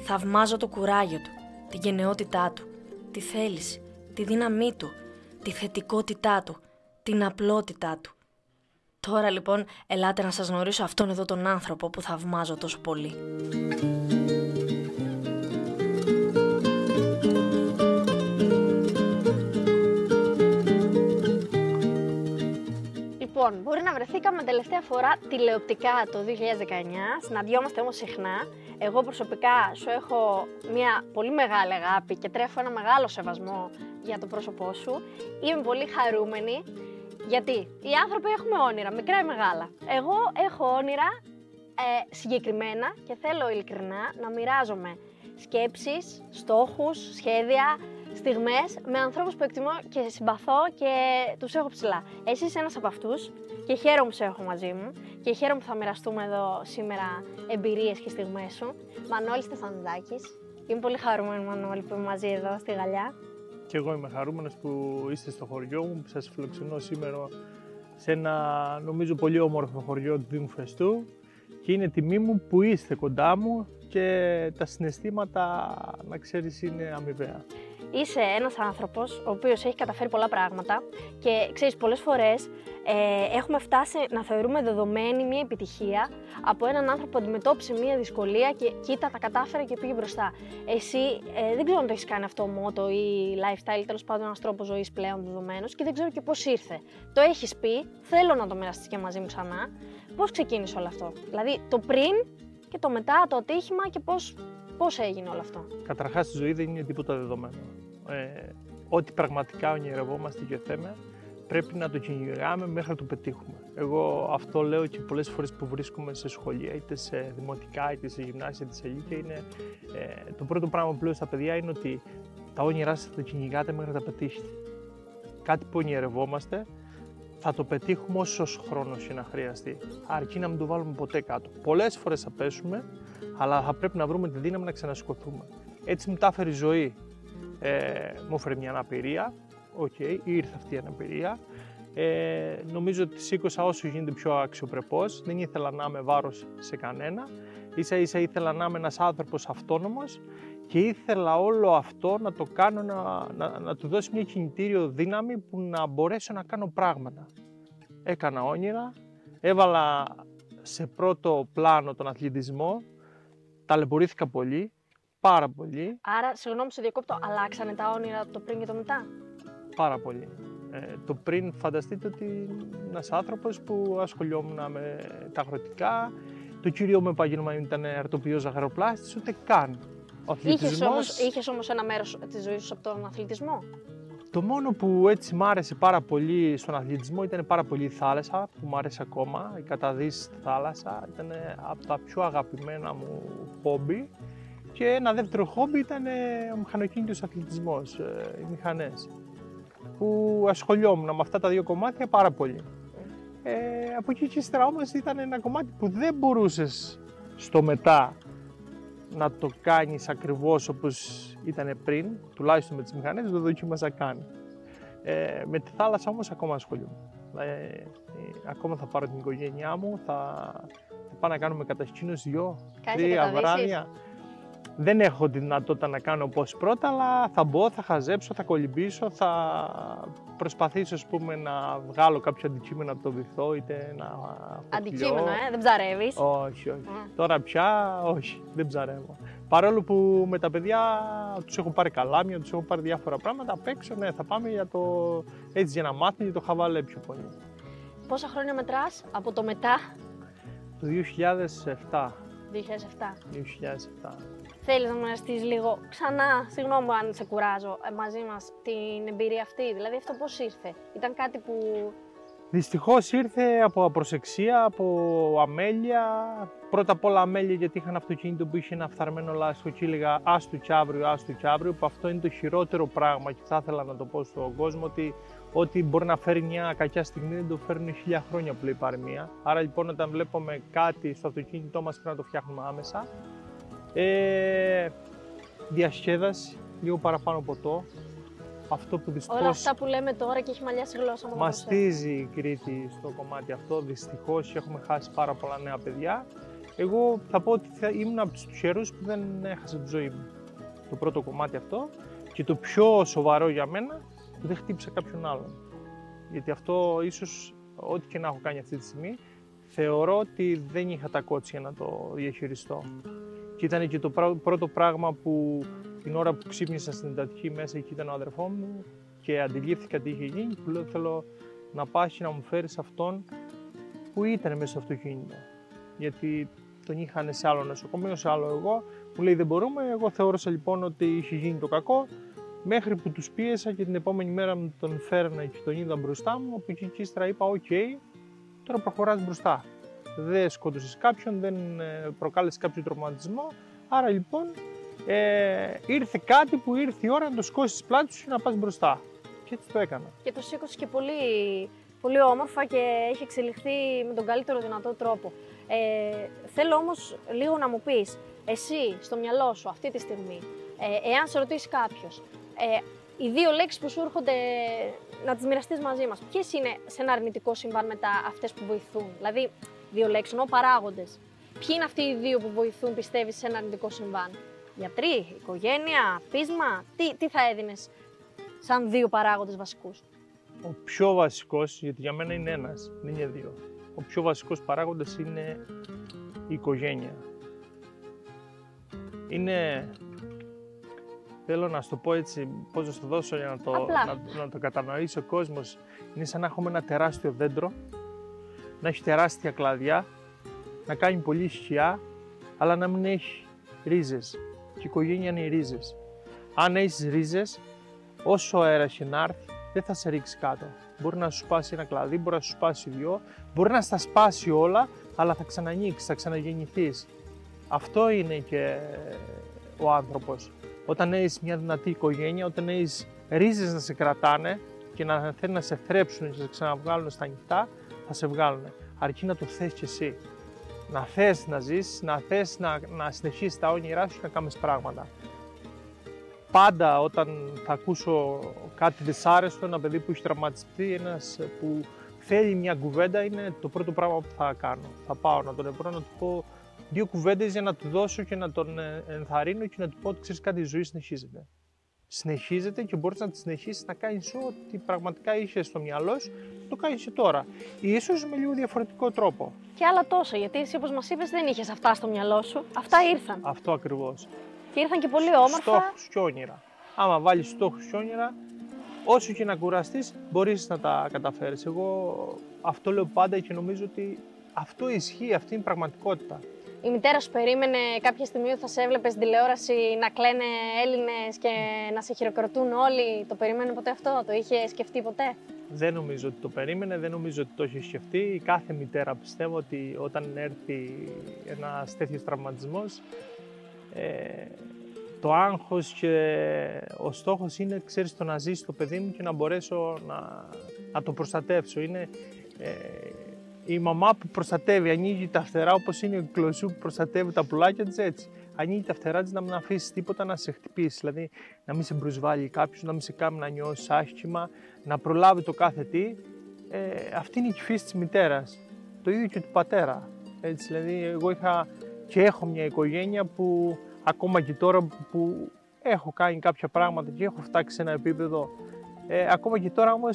Θαυμάζω το κουράγιο του, τη γενναιότητά του, τη θέληση, τη δύναμή του, τη θετικότητά του, την απλότητά του. Τώρα λοιπόν ελάτε να σας γνωρίσω αυτόν εδώ τον άνθρωπο που θαυμάζω τόσο πολύ. Λοιπόν, μπορεί να βρεθήκαμε τελευταία φορά τηλεοπτικά το 2019, συναντιόμαστε όμως συχνά. Εγώ προσωπικά σου έχω μια πολύ μεγάλη αγάπη και τρέφω ένα μεγάλο σεβασμό για το πρόσωπό σου. Είμαι πολύ χαρούμενη, γιατί οι άνθρωποι έχουμε όνειρα, μικρά ή μεγάλα. Εγώ έχω όνειρα συγκεκριμένα και θέλω ειλικρινά να μοιράζομαι σκέψεις, στόχους, σχέδια, στιγμές με ανθρώπους που εκτιμώ και συμπαθώ και τους έχω ψηλά. Εσύ είσαι ένας από αυτούς και χαίρομαι που σε έχω μαζί μου και χαίρομαι που θα μοιραστούμε εδώ σήμερα εμπειρίες και στιγμές σου. Μανώλης Στεφανιδάκης. Είμαι πολύ χαρούμενη, Μανώλη, που είμαι μαζί εδώ στη Γαλλιά. Και εγώ είμαι χαρούμενος που είστε στο χωριό μου, που σας φιλοξενώ σήμερα σε ένα νομίζω πολύ όμορφο χωριό του Δήμου Φεστού και είναι τιμή μου που είστε κοντά μου και τα συναισθήματα, να ξέρεις, είναι αμοιβαία. Είσαι ένας άνθρωπος ο οποίος έχει καταφέρει πολλά πράγματα και ξέρεις, πολλές φορές έχουμε φτάσει να θεωρούμε δεδομένη μια επιτυχία από έναν άνθρωπο που αντιμετώπισε μια δυσκολία και κοίτα, τα κατάφερε και πήγε μπροστά. Εσύ δεν ξέρω αν το έχεις κάνει αυτό μότο ή lifestyle, τέλος πάντων ένας τρόπος ζωής πλέον δεδομένος και δεν ξέρω και πώς ήρθε. Το έχεις πει, θέλω να το μοιραστείς και μαζί μου ξανά. Πώς ξεκίνησε όλο αυτό, δηλαδή το πριν και το μετά, το ατύχημα και πώς έγινε όλο αυτό. Καταρχάς, στη ζωή δεν είναι τίποτα δεδομένο. Ό,τι πραγματικά ονειρευόμαστε και θέμε, πρέπει να το κυνηγάμε μέχρι να το πετύχουμε. Εγώ αυτό λέω και πολλές φορές που βρίσκομαι σε σχολεία, είτε σε δημοτικά, είτε σε γυμνάσια, είτε σε λύκεια, είναι το πρώτο πράγμα που λέω στα παιδιά είναι ότι τα όνειρά σας θα τα κυνηγάτε μέχρι να τα πετύχετε. Κάτι που ονειρευόμαστε, θα το πετύχουμε όσος χρόνος είναι να χρειαστεί. Αρκεί να μην το βάλουμε ποτέ κάτω. Πολλές φορές θα πέσουμε, αλλά θα πρέπει να βρούμε τη δύναμη να ξανασηκωθούμε. Έτσι μου τα έφερε η ζωή. Μου έφερε μια αναπηρία, ήρθε αυτή η αναπηρία. Νομίζω ότι σήκωσα όσο γίνεται πιο αξιοπρεπώς. Δεν ήθελα να είμαι βάρος σε κανένα. Ίσα ίσα ήθελα να είμαι ένας άνθρωπος αυτόνομος και ήθελα όλο αυτό να το κάνω, να του δώσει μια κινητήριο δύναμη που να μπορέσω να κάνω πράγματα. Έκανα όνειρα, έβαλα σε πρώτο πλάνο τον αθλητισμό, ταλαιπωρήθηκα πολύ, πάρα πολύ. Άρα, συγγνώμη σε διακόπτω, αλλάξανε τα όνειρα το πριν και το μετά. Πάρα πολύ. Το πριν φανταστείτε ότι ένας άνθρωπος που ασχολιόμουν με τα αγροτικά, το κύριο μου επάγγελμα ήταν αρτοποιός ζαχαροπλάστης, ούτε καν. Είχες όμως ένα μέρος της ζωής σου από τον αθλητισμό. Το μόνο που έτσι μ' άρεσε πάρα πολύ στον αθλητισμό ήταν πάρα πολύ η θάλασσα, που μ' άρεσε ακόμα. Η καταδύση στη θάλασσα ήταν από τα πιο αγαπημένα μου χόμπι. Και ένα δεύτερο χόμπι ήταν ο μηχανοκίνητος αθλητισμός, οι μηχανές, που ασχολιόμουν με αυτά τα δύο κομμάτια πάρα πολύ. Από εκεί και ύστερα όμως ήταν ένα κομμάτι που δεν μπορούσες στο μετά να το κάνεις ακριβώς όπως ήταν πριν, τουλάχιστον με τις μηχανές, δεν το δοκίμασα καν. Με τη θάλασσα όμως ακόμα ασχολούμαι. Ακόμα θα πάρω την οικογένειά μου, θα πάω να κάνουμε κατασκήνωση 2-3 βράδια. Δεν έχω τη δυνατότητα να κάνω όπως πρώτα, αλλά θα μπω, θα χαζέψω, θα κολυμπήσω, θα προσπαθήσω, ας πούμε, να βγάλω κάποιο αντικείμενο από το βυθό, είτε να... Αντικείμενο, δεν ψαρεύεις. Όχι. Τώρα πια, όχι, δεν ψαρεύω. Παρόλο που με τα παιδιά τους έχω πάρει καλάμια, τους έχω πάρει διάφορα πράγματα, απ' έξω, ναι, θα πάμε έτσι για να μάθουμε για το χαβαλέ πιο πολύ. Πόσα χρόνια μετράς από το μετά? Το 2007. 2007. Θέλεις να μοιραστείς λίγο ξανά, συγγνώμη αν σε κουράζω, μαζί μας την εμπειρία αυτή, δηλαδή αυτό πώς ήρθε, ήταν κάτι που... Δυστυχώς ήρθε από απροσεξία, από αμέλεια. Πρώτα απ' όλα αμέλεια γιατί είχα ένα αυτοκίνητο που είχε ένα φθαρμένο λάστιχο και έλεγα άστου κι αύριο, που αυτό είναι το χειρότερο πράγμα και θα ήθελα να το πω στον κόσμο ότι ό,τι μπορεί να φέρει μια κακιά στιγμή δεν το φέρνουν 1000 χρόνια που λέει η παροιμία. Άρα λοιπόν όταν βλέπουμε κάτι στο αυτοκίνητό μας πρέπει να το φτιάχνουμε άμεσα. Διασκέδαση, λίγο παραπάνω ποτό. Αυτό που δυστυχώς... Όλα αυτά που λέμε τώρα και έχει μαλλιάσει η γλώσσα μου. Μαστίζει η Κρήτη στο κομμάτι αυτό. Δυστυχώς έχουμε χάσει πάρα πολλά νέα παιδιά Εγώ θα πω ότι ήμουν από τους τυχερούς που δεν έχασα τη ζωή μου. Το πρώτο κομμάτι αυτό και το πιο σοβαρό για μένα που δεν χτύπησα κάποιον άλλον. Γιατί αυτό ίσως, ό,τι και να έχω κάνει αυτή τη στιγμή, θεωρώ ότι δεν είχα τα κότσια να το διαχειριστώ. Και ήταν και το πρώτο πράγμα που την ώρα που ξύπνησα στην εντατική μέσα, εκεί ήταν ο αδερφός μου και αντιλήφθηκα τι είχε γίνει, που λέω θέλω να πας και να μου φέρεις αυτόν που ήταν μέσα στο αυτοκίνητο. Γιατί τον είχαν σε άλλο νοσοκομείο, σε άλλο εγώ. Μου λέει δεν μπορούμε. Εγώ θεώρησα λοιπόν ότι είχε γίνει το κακό. Μέχρι που τους πίεσα και την επόμενη μέρα μου τον φέρνα και τον είδα μπροστά μου. Από εκεί και ύστερα είπα: οκ, τώρα προχωράς μπροστά. Δεν σκότωσες κάποιον, δεν προκάλεσες κάποιο τραυματισμό. Άρα λοιπόν ήρθε κάτι που ήρθε η ώρα να το σκώσεις πλάτη σου και να πας μπροστά. Και έτσι το έκανα. Και το σήκωσε και πολύ όμορφα και έχει εξελιχθεί με τον καλύτερο δυνατό τρόπο. Θέλω όμως λίγο να μου πεις, εσύ στο μυαλό σου αυτή τη στιγμή, εάν σε ρωτήσει κάποιος, οι δύο λέξεις που σου έρχονται να τις μοιραστείς μαζί μας, ποιες είναι σε ένα αρνητικό συμβάν μετά αυτές που βοηθούν? Δηλαδή, δύο λέξεις, εννοώ παράγοντες. Ποιοι είναι αυτοί οι δύο που βοηθούν, πιστεύεις, σε ένα αρνητικό συμβάν? Γιατροί, οικογένεια, πείσμα, τι θα έδινες σαν δύο παράγοντες βασικούς? Ο πιο βασικός, γιατί για μένα είναι ένας, δεν είναι δύο. Ο πιο βασικός παράγοντας είναι η οικογένεια. Είναι, θέλω να σου το πω έτσι, πώς να σου το δώσω για να το κατανοήσει ο κόσμος. Είναι σαν να έχουμε ένα τεράστιο δέντρο, να έχει τεράστια κλαδιά, να κάνει πολύ σκιά, αλλά να μην έχει ρίζες. Και η οικογένεια είναι οι ρίζες. Αν έχεις ρίζες, όσο αέρας και να έρθει, δεν θα σε ρίξει κάτω. Μπορεί να σου σπάσει ένα κλαδί, μπορεί να σου σπάσει δυο, μπορεί να στα σπάσει όλα, αλλά θα ξανανοίξει, θα ξαναγεννηθείς. Αυτό είναι και ο άνθρωπος. Όταν έχεις μια δυνατή οικογένεια, όταν έχεις ρίζες να σε κρατάνε και να θέλουν να σε θρέψουν και να σε ξαναβγάλουν στα ανοιχτά, θα σε βγάλουν. Αρκεί να το θες κι εσύ. Να θες να ζήσεις, να θες να συνεχίσεις τα όνειρά σου και να κάνεις πράγματα. Πάντα όταν θα ακούσω κάτι δυσάρεστο, ένα παιδί που έχει τραυματιστεί, ένας που θέλει μια κουβέντα, είναι το πρώτο πράγμα που θα κάνω. Θα πάω να τον ευρώ, να του πω δύο κουβέντες για να του δώσω και να τον ενθαρρύνω και να του πω ότι ξέρεις κάτι, η ζωή συνεχίζεται. Συνεχίζεται και μπορείς να τη συνεχίσεις να κάνεις ό,τι πραγματικά είχες στο μυαλό σου, το κάνεις και τώρα. Ίσως με λίγο διαφορετικό τρόπο. Και άλλα τόσα, γιατί εσύ όπως μας είπες δεν είχες αυτά στο μυαλό σου, αυτά ήρθαν. Αυτό ακριβώς. Και ήρθαν και πολύ όμορφα. Στόχους και όνειρα. Άμα βάλεις στόχους και όνειρα, όσο και να κουραστείς, μπορείς να τα καταφέρεις. Εγώ αυτό λέω πάντα και νομίζω ότι αυτό ισχύει, αυτή είναι η πραγματικότητα. Η μητέρα σου περίμενε κάποια στιγμή ότι θα σε έβλεπε στην τηλεόραση να κλαίνε Έλληνες και να σε χειροκροτούν όλοι? Το περίμενε ποτέ αυτό, το είχε σκεφτεί ποτέ? Δεν νομίζω ότι το περίμενε, δεν νομίζω ότι το είχε σκεφτεί. Κάθε μητέρα πιστεύω ότι όταν έρθει ένας τέτοιος τραυματισμός, το άγχος και ο στόχος είναι, ξέρεις, το να ζήσει το παιδί μου και να μπορέσω να το προστατεύσω. Είναι η μαμά που προστατεύει, ανοίγει τα φτερά όπως είναι η κλωσού που προστατεύει τα πουλάκια της, έτσι. Ανοίγει τα φτερά της να μην αφήσει τίποτα να σε χτυπήσει, δηλαδή να μην σε προσβάλλει κάποιος, να μην σε κάνει να νιώσεις άσχημα, να προλάβει το κάθε τι. Αυτή είναι η φύση της μητέρας. Το ίδιο και του πατέρα. Έτσι, δηλαδή, εγώ είχα και έχω μια οικογένεια που ακόμα και τώρα που έχω κάνει κάποια πράγματα και έχω φτάξει σε ένα επίπεδο, ακόμα και τώρα όμως